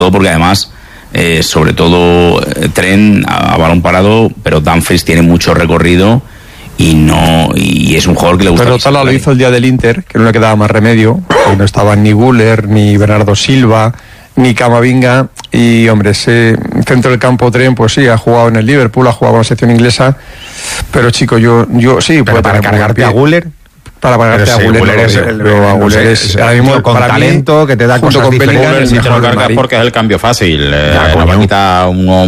porque además, sobre todo Trent a balón parado, pero Dumfries tiene mucho recorrido y es un jugador que le gusta. Pero Tala lo hizo el día del Inter, que no le quedaba más remedio, porque no estaban ni Güler, ni Bernardo Silva, ni Camavinga, y hombre, ese centro del campo Trent, pues sí, ha jugado en el Liverpool, ha jugado en la selección inglesa, pero chico, yo sí, pero para cargarte a Güler. Para pagarte a Güler es ahora mismo con talento que te da cosas diferentes. Si te lo cargas porque es el cambio fácil, no va a quitar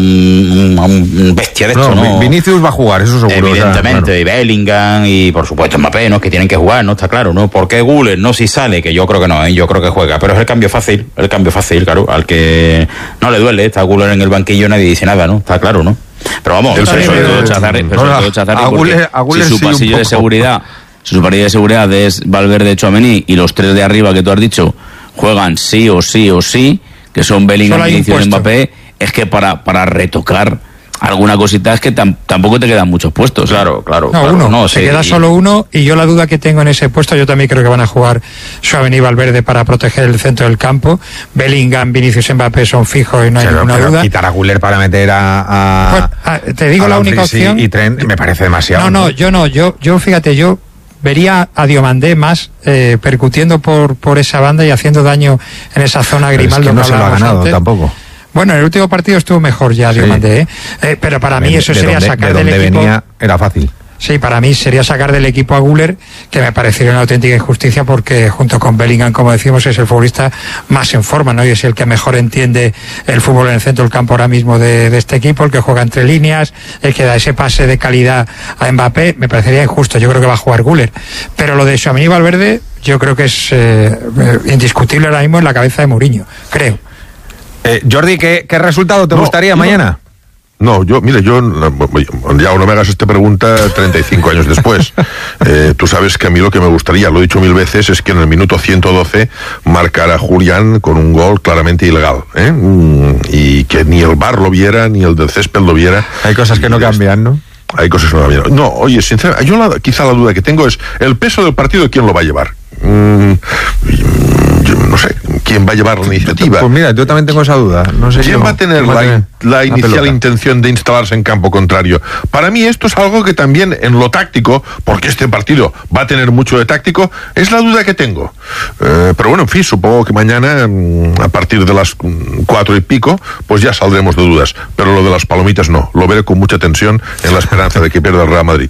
un bestia de esto, ¿no? Vinicius va a jugar, eso seguro. Evidentemente, claro. Y Bellingham y por supuesto Mbappé, ¿no? Que tienen que jugar, ¿no? Está claro, ¿no? ¿Por qué Güler no si sale? Que yo creo que no, yo creo que juega, pero es el cambio fácil, claro, al que no le duele, está Güler en el banquillo, nadie dice nada, ¿no? Está claro, ¿no? Pero vamos, sobre todo Chazarri, si su pasillo de seguridad, si su pasillo de seguridad es Valverde, Tchouaméni y los tres de arriba que tú has dicho juegan sí o sí, que son Bellingham, Vinicius y Mbappé, es que para retocar alguna cosita es que tampoco te quedan muchos puestos. Claro. Se queda solo uno, y yo la duda que tengo en ese puesto, yo también creo que van a jugar Tchouaméni y Valverde para proteger el centro del campo. Bellingham, Vinicius y Mbappé son fijos y no hay ninguna duda. Quitar a Güler para meter te digo la única opción. Y Trent me parece demasiado. Yo fíjate, yo vería a Diomandé más percutiendo por esa banda y haciendo daño en esa zona. Grimaldo, es que no se lo ha ganado antes. Tampoco. Bueno, en el último partido estuvo mejor ya Diomandé, pero para mí eso sería sacar del equipo. Venía era fácil. Sí, para mí sería sacar del equipo a Güler, que me parecería una auténtica injusticia, porque junto con Bellingham, como decimos, es el futbolista más en forma, ¿no? Y es el que mejor entiende el fútbol en el centro del campo ahora mismo de este equipo, el que juega entre líneas, el que da ese pase de calidad a Mbappé. Me parecería injusto, yo creo que va a jugar Güler. Pero lo de Tchouaméni y Valverde, yo creo que es indiscutible ahora mismo en la cabeza de Mourinho, creo. Jordi, ¿qué resultado te gustaría mañana? No, ya no me hagas esta pregunta 35 años después. Tú sabes que a mí lo que me gustaría, lo he dicho 1000 veces, es que en el minuto 112 marcara Julián con un gol claramente ilegal, y que ni el VAR lo viera, ni el del césped lo viera. Hay cosas que no cambian, ¿no? Hay cosas que no cambian. No, oye, sinceramente, quizá la duda que tengo es el peso del partido, ¿quién lo va a llevar? Yo no sé quién va a llevar la iniciativa. Pues mira, yo también tengo esa duda. No sé quién va a tener la inicial intención de instalarse en campo contrario. Para mí esto es algo que también en lo táctico, porque este partido va a tener mucho de táctico, es la duda que tengo. Pero bueno, en fin, supongo que mañana a partir de las 4 y pico pues ya saldremos de dudas. Pero lo de las palomitas no, lo veré con mucha tensión en la esperanza de que pierda el Real Madrid.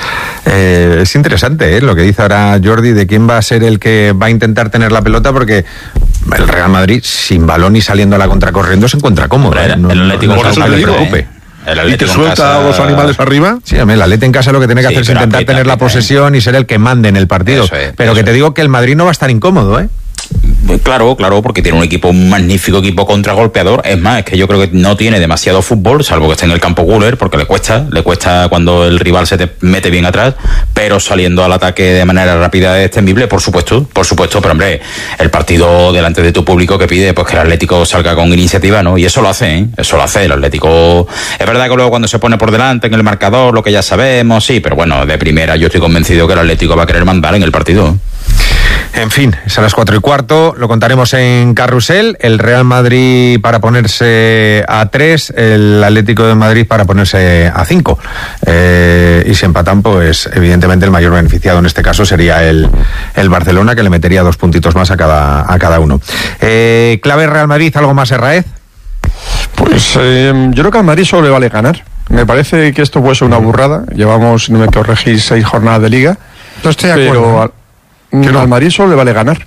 Es interesante lo que dice ahora Jordi de quién va a ser el que va a intentar tener la pelota, porque el Real Madrid sin balón y saliendo a la contracorriendo se encuentra cómodo. El Atlético no le preocupe. ¿Y te suelta a los animales arriba? Sí, el Atleti en casa lo que tiene que hacer es intentar tener la posesión y ser el que mande en el partido. Pero que te digo que el Madrid no va a estar incómodo, Claro, porque tiene un magnífico equipo contragolpeador. Es más, es que yo creo que no tiene demasiado fútbol, salvo que esté en el campo Güler, porque le cuesta cuando el rival se te mete bien atrás, pero saliendo al ataque de manera rápida es temible, por supuesto, pero hombre, el partido delante de tu público que pide pues que el Atlético salga con iniciativa, ¿no? Y eso lo hace, el Atlético. Es verdad que luego cuando se pone por delante en el marcador, lo que ya sabemos, sí, pero bueno, de primera yo estoy convencido que el Atlético va a querer mandar en el partido. En fin, es a las 4:15, lo contaremos en Carrusel. El Real Madrid para ponerse a 3, el Atlético de Madrid para ponerse a 5. Y si empatan, pues evidentemente el mayor beneficiado en este caso sería el Barcelona, que le metería 2 puntitos más a cada uno. Clave Real Madrid, ¿algo más, Herráez? Pues yo creo que al Madrid solo le vale ganar. Me parece que esto puede ser una burrada. Llevamos, si no me corregís, 6 jornadas de liga. No estoy de acuerdo. Pero al Madrid solo le vale ganar.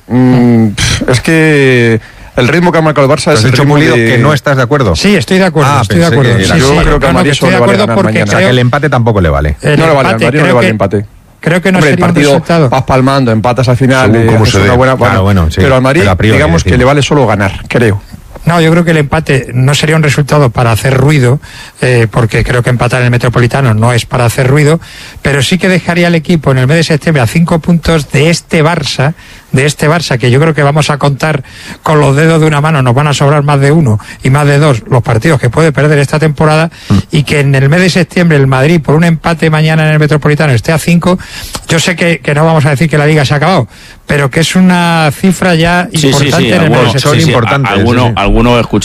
Es que el ritmo que ha marcado el Barça es el ritmo que no estás de acuerdo. Sí, estoy de acuerdo. Yo creo que al Madrid solo le vale ganar mañana. O sea, que el empate tampoco le vale. No le vale, al Madrid no le vale el empate. Creo que no sería un resultado. Vas palmando, empatas al final, como se una buena. Sí, pero al Madrid, digamos que le vale solo ganar, creo. No, yo creo que el empate no sería un resultado para hacer ruido, porque creo que empatar en el Metropolitano no es para hacer ruido, pero sí que dejaría al equipo en el mes de septiembre a 5 puntos de este Barça, de este Barça, que yo creo que vamos a contar con los dedos de una mano, nos van a sobrar más de uno y más de dos los partidos que puede perder esta temporada, y que en el mes de septiembre el Madrid, por un empate mañana en el Metropolitano, esté a 5, yo sé que no vamos a decir que la Liga se ha acabado, pero que es una cifra ya importante en el mes de septiembre. Algunos